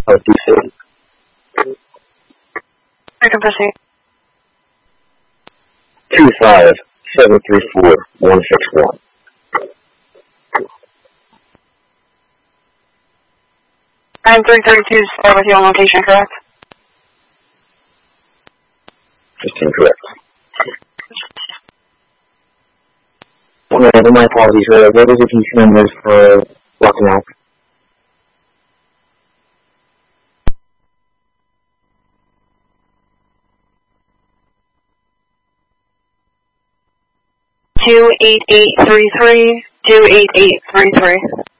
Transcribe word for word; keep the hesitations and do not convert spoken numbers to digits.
South D C. I can proceed. Two five seven three four one six one. And three thirty-two is there with you on location, correct? Just incorrect. Alright, my apologies. Uh, what is the piece numbers for walking out? Two eight eight three three two eight eight three three.